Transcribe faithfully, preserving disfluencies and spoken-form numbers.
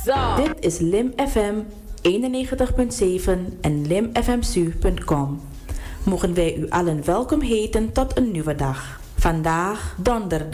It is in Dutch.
Dit is Lim F M eenennegentig punt zeven en limfmsu punt com. Mogen wij u allen welkom heten tot een nieuwe dag. Vandaag donderdag